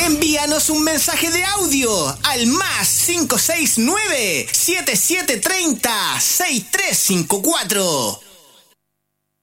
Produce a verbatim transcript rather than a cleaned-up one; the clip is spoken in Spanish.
Envíanos un mensaje de audio al más cinco seis nueve, siete siete tres cero, seis tres cinco cuatro.